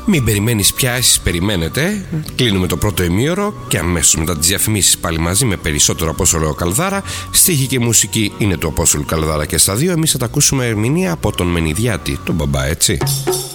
Μην περιμένεις πια, εσείς περιμένετε. Κλείνουμε το πρώτο ημίωρο και αμέσως μετά τις διαφημίσεις πάλι μαζί με περισσότερο Απόστολο Καλδάρα. Στίχη και μουσική είναι του Απόστολου Καλδάρα και στα δύο. Εμείς θα τα ακούσουμε ερμηνεία από τον Μενιδιάτη, τον μπαμπά, έτσι.